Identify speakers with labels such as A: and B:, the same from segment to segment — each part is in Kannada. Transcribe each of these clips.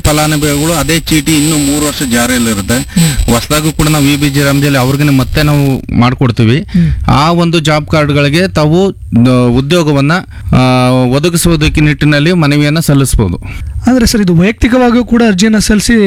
A: ಫಲಾನುಭವಿಗಳು ಅದೇ ಚೀಟಿ ಇನ್ನು 3 ವರ್ಷ ಜಾರಿಯಲ್ಲಿರುತ್ತೆ. ಹೊಸದಾಗೂ ಕೂಡ ನಾವು ವಿಬಿಜಿ ರಾಮ್ಜಿಯಲ್ಲಿ ಅವ್ರಿಗೆ ಮತ್ತೆ ನಾವು ಮಾಡ್ಕೊಡ್ತೀವಿ. ಆ ಒಂದು ಜಾಬ್ ಕಾರ್ಡ್ಗಳಿಗೆ ತಾವು ಉದ್ಯೋಗವನ್ನ ಒದಗಿಸುವುದಕ್ಕೆ ನಿಟ್ಟಿನಲ್ಲಿ ಮನವಿಯನ್ನ ಸಲ್ಲಿಸಬಹುದು.
B: ಅಂದ್ರೆ ಸರ್, ಇದು ವೈಯಕ್ತಿಕವಾಗಿಯೂ ಕೂಡ ಅರ್ಜಿಯನ್ನ ಸಲ್ಲಿಸಿ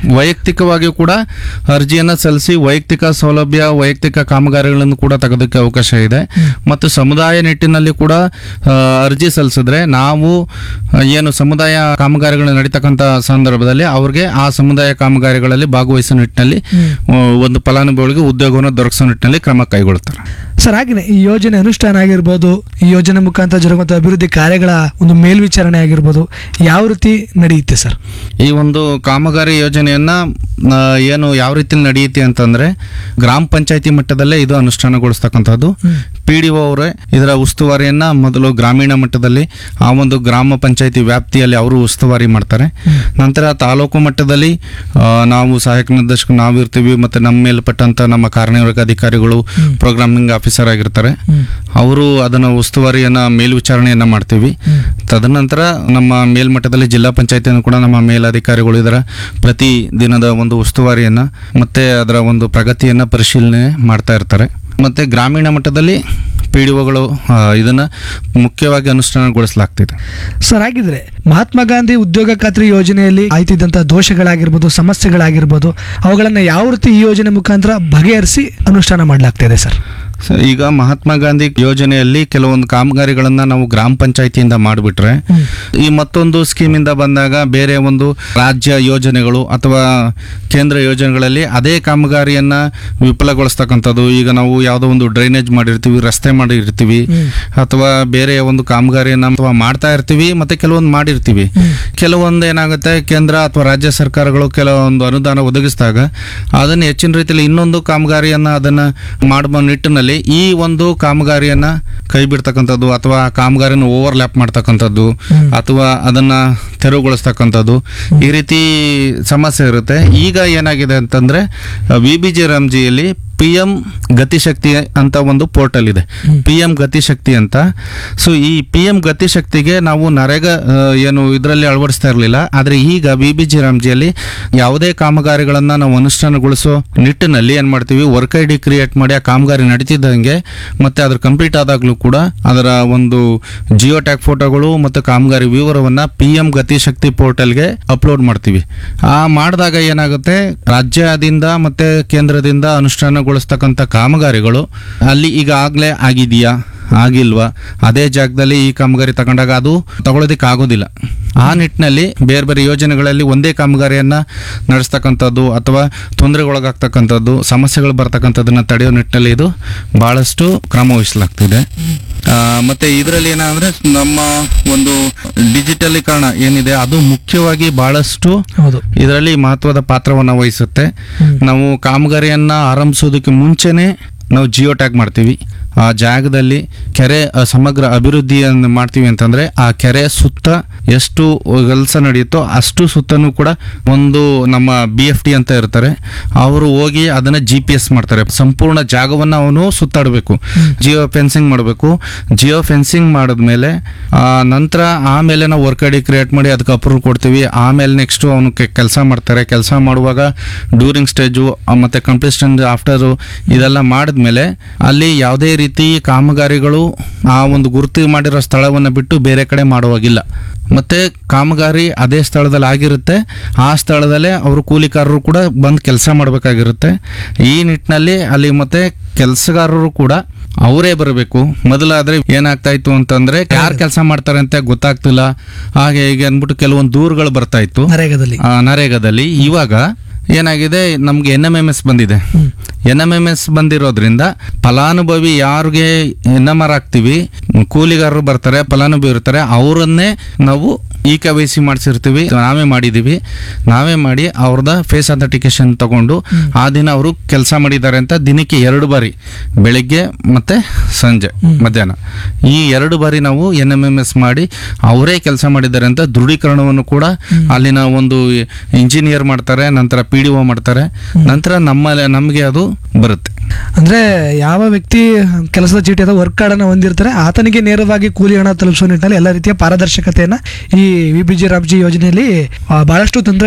B: ವೈಯಕ್ತಿಕ ಸೌಲಭ್ಯ, ವೈಯಕ್ತಿಕ ಕಾಮಗಾರಿಗಳನ್ನು ಕೂಡ ತೆಗೆದಕ್ಕೆ ಅವಕಾಶ ಇದೆ. ಮತ್ತು ಸಮುದಾಯ ನಿಟ್ಟಿನಲ್ಲಿ ಕೂಡ ಅರ್ಜಿ ಸಲ್ಲಿಸಿದ್ರೆ ನಾವು ಏನು ಸಮುದಾಯ ಕಾಮಗಾರಿಗಳು ನಡೀತಕ್ಕಂಥ ಸಂದರ್ಭದಲ್ಲಿ ಅವ್ರಿಗೆ ಆ ಸಮುದಾಯ ಕಾಮಗಾರಿಗಳಲ್ಲಿ ಭಾಗವಹಿಸೋ ನಿಟ್ಟಿನಲ್ಲಿ ಒಂದು ಫಲಾನುಭವಿಗಳಿಗೆ ಉದ್ಯೋಗವನ್ನು ದೊರಕಿಸೋ ನಿಟ್ಟಿನಲ್ಲಿ ಕ್ರಮ ಕೈಗೊಳ್ತಾರೆ. ಸರ್, ಹಾಗೆಯೇ ಈ ಯೋಜನೆ ಅನುಷ್ಠಾನ ಆಗಿರ್ಬೋದು, ಈ ಯೋಜನೆ ಮುಖಾಂತರ ಜರುಗುವಂಥ ಅಭಿವೃದ್ಧಿ ಕಾರ್ಯಗಳ ಒಂದು ಮೇಲ್ವಿಚಾರಣೆ ಆಗಿರ್ಬೋದು, ಯಾವ ರೀತಿ ನಡೆಯುತ್ತೆ ಸರ್?
A: ಈ ಒಂದು ಕಾಮಗಾರಿ ಯೋಜನೆಯನ್ನ ಏನು ಯಾವ ರೀತಿ ನಡೆಯುತ್ತೆ ಅಂತಂದ್ರೆ, ಗ್ರಾಮ ಪಂಚಾಯತಿ ಮಟ್ಟದಲ್ಲೇ ಇದು ಅನುಷ್ಠಾನಗೊಳಿಸ್ತಕ್ಕಂಥದ್ದು. PDO ಅವರೇ ಇದರ ಉಸ್ತುವಾರಿಯನ್ನ ಮೊದಲು ಗ್ರಾಮೀಣ ಮಟ್ಟದಲ್ಲಿ ಆ ಒಂದು ಗ್ರಾಮ ಪಂಚಾಯತಿ ವ್ಯಾಪ್ತಿಯಲ್ಲಿ ಅವರು ಉಸ್ತುವಾರಿ ಮಾಡ್ತಾರೆ. ನಂತರ ತಾಲೂಕು ಮಟ್ಟದಲ್ಲಿ ನಾವು ಸಹಾಯಕ ನಿರ್ದೇಶಕರು ನಾವು ಇರ್ತೀವಿ, ಮತ್ತೆ ನಮ್ಮ ಮೇಲ್ಪಟ್ಟಂತ ನಮ್ಮ ಕಾರ್ಯನಿರ್ವಾಹಕ ಅಧಿಕಾರಿಗಳು ಪ್ರೋಗ್ರಾಮಿಂಗ್ ಆಫೀಸರ್ ಆಗಿರ್ತಾರೆ, ಅವರು ಅದನ್ನ ಉಸ್ತುವಾರಿಯನ್ನ ಮೇಲ್ವಿಚಾರಣೆಯನ್ನ ಮಾಡ್ತೀವಿ. ತದನಂತರ ನಮ್ಮ ಮೇಲ್ಮಟ್ಟದಲ್ಲಿ ಜಿಲ್ಲಾ ಪಂಚಾಯತಿಯನ್ನು ಕೂಡ ನಮ್ಮ ಮೇಲಧಿಕಾರಿಗಳು ಇದರ ಪ್ರತಿ ದಿನದ ಒಂದು ಉಸ್ತುವಾರಿಯನ್ನ ಮತ್ತೆ ಅದರ ಒಂದು ಪ್ರಗತಿಯನ್ನ ಪರಿಶೀಲನೆ ಮಾಡ್ತಾ ಇರ್ತಾರೆ. ಮತ್ತೆ ಗ್ರಾಮೀಣ ಮಟ್ಟದಲ್ಲಿ PDOಗಳು ಇದನ್ನ ಮುಖ್ಯವಾಗಿ ಅನುಷ್ಠಾನಗೊಳಿಸಲಾಗ್ತಿದೆ.
B: ಸರ್, ಹಾಗಿದ್ರೆ ಮಹಾತ್ಮ ಗಾಂಧಿ ಉದ್ಯೋಗ ಖಾತ್ರಿ ಯೋಜನೆಯಲ್ಲಿ ಆಯ್ತಿದ್ದಂಥ ದೋಷಗಳಾಗಿರ್ಬೋದು, ಸಮಸ್ಯೆಗಳಾಗಿರ್ಬೋದು, ಅವುಗಳನ್ನು ಯಾವ ರೀತಿ ಈ ಯೋಜನೆ ಮುಖಾಂತರ ಬಗೆಹರಿಸಿ ಅನುಷ್ಠಾನ ಮಾಡಲಾಗ್ತಿದೆ ಸರ್?
A: ಈಗ ಮಹಾತ್ಮ ಗಾಂಧಿ ಯೋಜನೆಯಲ್ಲಿ ಕೆಲವೊಂದು ಕಾಮಗಾರಿಗಳನ್ನ ನಾವು ಗ್ರಾಮ ಪಂಚಾಯತಿಯಿಂದ ಮಾಡಿಬಿಟ್ರೆ, ಈ ಮತ್ತೊಂದು ಸ್ಕೀಮಿಂದ ಬಂದಾಗ ಬೇರೆ ಒಂದು ರಾಜ್ಯ ಯೋಜನೆಗಳು ಅಥವಾ ಕೇಂದ್ರ ಯೋಜನೆಗಳಲ್ಲಿ ಅದೇ ಕಾಮಗಾರಿಯನ್ನ ವಿಫಲಗೊಳಿಸ್ತಕ್ಕಂಥದ್ದು. ಈಗ ನಾವು ಯಾವುದೋ ಒಂದು ಡ್ರೈನೇಜ್ ಮಾಡಿರ್ತೀವಿ, ರಸ್ತೆ ಮಾಡಿರ್ತೀವಿ, ಅಥವಾ ಬೇರೆ ಒಂದು ಕಾಮಗಾರಿಯನ್ನ ಅಥವಾ ಮಾಡ್ತಾ ಇರ್ತೀವಿ, ಮತ್ತೆ ಕೆಲವೊಂದು ಮಾಡಿರ್ತೀವಿ. ಕೆಲವೊಂದು ಏನಾಗುತ್ತೆ, ಕೇಂದ್ರ ಅಥವಾ ರಾಜ್ಯ ಸರ್ಕಾರಗಳು ಕೆಲವೊಂದು ಅನುದಾನ ಒದಗಿಸಿದಾಗ ಅದನ್ನ ಹೆಚ್ಚಿನ ರೀತಿಯಲ್ಲಿ ಇನ್ನೊಂದು ಕಾಮಗಾರಿಯನ್ನ ಅದನ್ನ ಮಾಡುವ ನಿಟ್ಟಿನಲ್ಲಿ ಈ ಒಂದು ಕಾಮಗಾರಿಯನ್ನ ಕೈ ಬಿಡ್ತಕ್ಕಂಥದ್ದು ಅಥವಾ ಕಾಮಗಾರಿಯನ್ನು ಓವರ್ಲ್ಯಾಪ್ ಮಾಡ್ತಕ್ಕಂಥದ್ದು ಅಥವಾ ಅದನ್ನ ತೆರವುಗೊಳಿಸ್ತಕ್ಕಂಥದ್ದು, ಈ ರೀತಿ ಸಮಸ್ಯೆ ಇರುತ್ತೆ. ಈಗ ಏನಾಗಿದೆ ಅಂತಂದ್ರೆ ವಿಬಿಜಿ ರಾಮ್ಜಿಯಲ್ಲಿ PM ಗತಿಶಕ್ತಿ ಅಂತ ಒಂದು ಪೋರ್ಟಲ್ ಇದೆ, PM ಗತಿಶಕ್ತಿ ಅಂತ. ಸೊ ಈ PM ಗತಿಶಕ್ತಿಗೆ ನಾವು ನರೇಗಾ ಏನು ಇದರಲ್ಲಿ ಅಳವಡಿಸ್ತಾ ಇರಲಿಲ್ಲ. ಆದರೆ ಈಗ ವಿಬಿಜಿ ರಾಮ್ಜಿಯಲ್ಲಿ ಯಾವುದೇ ಕಾಮಗಾರಿಗಳನ್ನ ನಾವು ಅನುಷ್ಠಾನಗೊಳಿಸೋ ನಿಟ್ಟಿನಲ್ಲಿ ಏನ್ ಮಾಡ್ತೀವಿ, ವರ್ಕ್ ID ಕ್ರಿಯೇಟ್ ಮಾಡಿ ಆ ಕಾಮಗಾರಿ ನಡೀತಿದ್ದಂಗೆ ಮತ್ತೆ ಅದ್ರ ಕಂಪ್ಲೀಟ್ ಆದಾಗ್ಲೂ ಕೂಡ ಅದರ ಒಂದು ಜಿಯೋ ಟ್ಯಾಗ್ ಫೋಟೋಗಳು ಮತ್ತು ಕಾಮಗಾರಿ ವಿವರವನ್ನ PM ಗತಿಶಕ್ತಿ ಪೋರ್ಟಲ್ಗೆ ಅಪ್ಲೋಡ್ ಮಾಡ್ತೀವಿ. ಆ ಮಾಡಿದಾಗ ಏನಾಗುತ್ತೆ, ರಾಜ್ಯದಿಂದ ಮತ್ತೆ ಕೇಂದ್ರದಿಂದ ಅನುಷ್ಠಾನಗೊಳಿಸ್ತಕ್ಕಂಥ ಕಾಮಗಾರಿಗಳು ಅಲ್ಲಿ ಈಗಾಗಲೇ ಆಗಿದೆಯಾ ಆಗಿಲ್ವಾ, ಅದೇ ಜಾಗದಲ್ಲಿ ಈ ಕಾಮಗಾರಿ ತಗೊಂಡಾಗ ಅದು ತಗೊಳ್ಳೋದಕ್ಕೆ ಆಗೋದಿಲ್ಲ. ಆ ನಿಟ್ಟಿನಲ್ಲಿ ಬೇರೆ ಬೇರೆ ಯೋಜನೆಗಳಲ್ಲಿ ಒಂದೇ ಕಾಮಗಾರಿಯನ್ನ ನಡೆಸ್ತಕ್ಕಂಥದ್ದು ಅಥವಾ ತೊಂದರೆಗೊಳಗಾಗ್ತಕ್ಕಂಥದ್ದು, ಸಮಸ್ಯೆಗಳು ಬರ್ತಕ್ಕಂಥದ್ದನ್ನ ತಡೆಯೋ ನಿಟ್ಟಿನಲ್ಲಿ ಇದು ಬಹಳಷ್ಟು ಕ್ರಮ ವಹಿಸಲಾಗ್ತಿದೆ. ಮತ್ತೆ ಇದರಲ್ಲಿ ಏನಂದ್ರೆ ನಮ್ಮ ಒಂದು ಡಿಜಿಟಲೀಕರಣ ಏನಿದೆ ಅದು ಮುಖ್ಯವಾಗಿ ಬಹಳಷ್ಟು ಇದರಲ್ಲಿ ಮಹತ್ವದ ಪಾತ್ರವನ್ನು ವಹಿಸುತ್ತೆ. ನಾವು ಕಾಮಗಾರಿಯನ್ನ ಆರಂಭಿಸೋದಕ್ಕೆ ಮುಂಚೆನೆ ನಾವು ಜಿಯೋ ಟ್ಯಾಗ್ ಮಾಡ್ತೀವಿ. ಆ ಜಾಗದಲ್ಲಿ ಕೆರೆ ಸಮಗ್ರ ಅಭಿವೃದ್ಧಿಯನ್ನು ಮಾಡ್ತೀವಿ ಅಂತಂದ್ರೆ ಆ ಕೆರೆ ಸುತ್ತ ಎಷ್ಟು ಕೆಲಸ ನಡೆಯುತ್ತೋ ಅಷ್ಟು ಸುತ್ತನೂ ಕೂಡ ಒಂದು ನಮ್ಮ BFT ಅಂತ ಇರ್ತಾರೆ, ಅವರು ಹೋಗಿ ಅದನ್ನ GPS ಮಾಡ್ತಾರೆ. ಸಂಪೂರ್ಣ ಜಾಗವನ್ನ ಅವನು ಸುತ್ತಾಡಬೇಕು, ಜಿಯೋ ಫೆನ್ಸಿಂಗ್ ಮಾಡಬೇಕು. ಜಿಯೋ ಫೆನ್ಸಿಂಗ್ ಮಾಡಿದ್ಮೇಲೆ ನಂತರ ಆಮೇಲೆ ನಾವು ವರ್ಕ್ ID ಕ್ರಿಯೇಟ್ ಮಾಡಿ ಅದಕ್ಕೆ ಅಪ್ರೂವ್ ಕೊಡ್ತೀವಿ. ಆಮೇಲೆ ನೆಕ್ಸ್ಟ್ ಅವನು ಕೆಲಸ ಮಾಡ್ತಾರೆ. ಕೆಲಸ ಮಾಡುವಾಗ ಡ್ಯೂರಿಂಗ್ ಸ್ಟೇಜು ಮತ್ತೆ ಕಂಪ್ಲೀಷನ್ ಆಫ್ಟರ್ ಇದೆಲ್ಲ ಮಾಡಿದ್ಮೇಲೆ ಅಲ್ಲಿ ಯಾವುದೇ ರೀತಿ ಕಾಮಗಾರಿಗಳು ಆ ಒಂದು ಗುರುತು ಮಾಡಿರೋ ಸ್ಥಳವನ್ನು ಬಿಟ್ಟು ಬೇರೆ ಕಡೆ ಮಾಡುವಾಗಿಲ್ಲ. ಮತ್ತೆ ಕಾಮಗಾರಿ ಅದೇ ಸ್ಥಳದಲ್ಲಿ ಆಗಿರುತ್ತೆ, ಆ ಸ್ಥಳದಲ್ಲೇ ಅವರು ಕೂಲಿಕಾರರು ಕೂಡ ಬಂದು ಕೆಲಸ ಮಾಡಬೇಕಾಗಿರುತ್ತೆ. ಈ ನಿಟ್ಟಿನಲ್ಲಿ ಅಲ್ಲಿ ಮತ್ತೆ ಕೆಲಸಗಾರರು ಕೂಡ ಅವರೇ ಬರಬೇಕು. ಮೊದಲಾದ್ರೆ ಏನಾಗ್ತಾ ಇತ್ತು ಅಂತಂದ್ರೆ ಯಾರು ಕೆಲಸ ಮಾಡ್ತಾರೆ ಅಂತ ಗೊತ್ತಾಗ್ತಿಲ್ಲ, ಹಾಗೆ ಹೀಗೆ ಅಂದ್ಬಿಟ್ಟು ಕೆಲವೊಂದು ದೂರುಗಳು ಬರ್ತಾ ಇತ್ತು ನರೇಗಾದಲ್ಲಿ. ಇವಾಗ ಏನಾಗಿದೆ, ನಮ್ಗೆ NMMS ಬಂದಿದೆ. NMMS ಬಂದಿರೋದ್ರಿಂದ ಫಲಾನುಭವಿ ಯಾರಿಗೆ NMR ಹಾಕ್ತಿವಿ, ಕೂಲಿಗಾರರು ಬರ್ತಾರೆ, ಫಲಾನುಭವಿ ಇರ್ತಾರೆ, ಅವರನ್ನೇ ನಾವು KYC ಮಾಡಿಸಿರ್ತೀವಿ. ನಾವೇ ಮಾಡಿ ಅವ್ರದ ಫೇಸ್ ಅಥೆಂಟಿಕೇಶನ್ ತಗೊಂಡು ಆ ದಿನ ಅವರು ಕೆಲಸ ಮಾಡಿದ್ದಾರೆ ಅಂತ ದಿನಕ್ಕೆ 2 ಬಾರಿ, ಬೆಳಿಗ್ಗೆ ಮತ್ತೆ ಸಂಜೆ ಮಧ್ಯಾಹ್ನ, ಈ 2 ಬಾರಿ ನಾವು NMMS ಮಾಡಿ ಅವರೇ ಕೆಲಸ ಮಾಡಿದ್ದಾರೆ ಅಂತ ದೃಢೀಕರಣವನ್ನು ಕೂಡ ಅಲ್ಲಿನ ಒಂದು ಇಂಜಿನಿಯರ್ ಮಾಡ್ತಾರೆ, ನಂತರ PDO ಮಾಡ್ತಾರೆ, ನಂತರ ನಮಗೆ ಅದು ಬರುತ್ತೆ.
B: ಅಂದ್ರೆ ಯಾವ ವ್ಯಕ್ತಿ ಕೆಲಸದ ಚೀಟಿ ಅಥವಾ ವರ್ಕ್ ಕಾರ್ಡ್ ಅನ್ನು ಹೊಂದಿರ್ತಾರೆ ಆತನಿಗೆ ನೇರವಾಗಿ ಕೂಲಿ ಹಣ ತಲುಪಿಸುವ ನಿಟ್ಟಿನಲ್ಲಿ ಎಲ್ಲ ರೀತಿಯ ಪಾರದರ್ಶಕತೆಯನ್ನ ಈ ವಿಬಿಜಿ ರಾಮ್ಜಿ ಯೋಜನೆಯಲ್ಲಿ ಬಹಳಷ್ಟು